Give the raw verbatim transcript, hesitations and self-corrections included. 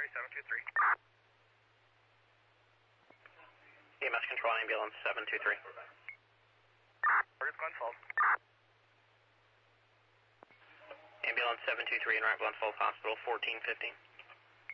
seven two three. E M S control, ambulance seven two three. Where's Glen Falls? Ambulance seven two three, en route Glen Falls Hospital, fourteen fifteen.